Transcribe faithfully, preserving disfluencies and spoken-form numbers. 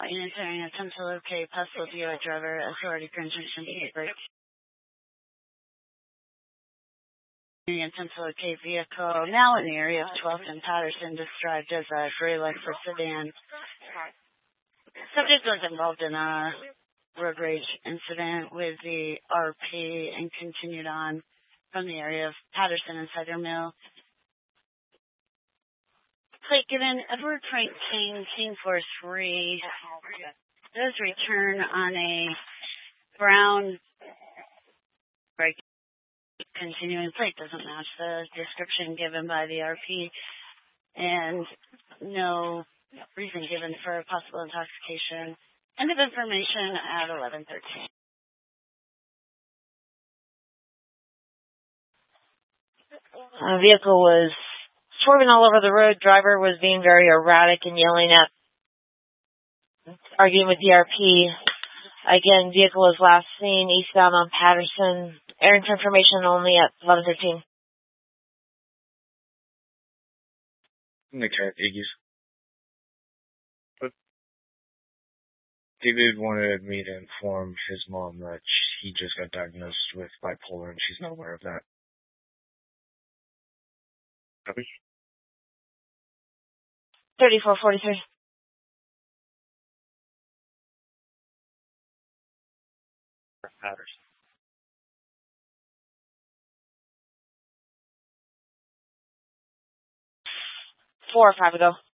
Unit turning attempt to locate possible D U I driver, authority transmission paper. Attempt to locate vehicle now in the area of twelfth and Patterson, described as a gray Lexus sedan. Subject was involved in a road rage incident with the R P and continued on from the area of Patterson and Cider Mill. Plate given Edward Frank King, King four three, does return on a brown break. Continuing plate doesn't match the description given by the R P, and no reason given for possible intoxication. End of information at eleven thirteen. A vehicle was swerving all over the road. Driver was being very erratic and yelling at, arguing with the R P. Again, vehicle was last seen eastbound on Patterson. Airing for information only at eleven thirteen. Nick at Iggy's. But David wanted me to inform his mom that he just got diagnosed with bipolar and she's not aware of that. Copy? thirty-four forty-three. Patterson. Four or five ago.